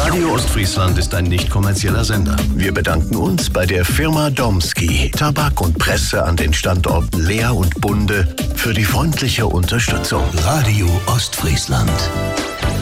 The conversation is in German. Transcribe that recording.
Radio Ostfriesland ist ein nicht kommerzieller Sender. Wir bedanken uns bei der Firma Domski, Tabak und Presse an den Standorten Leer und Bunde für die freundliche Unterstützung. Radio Ostfriesland.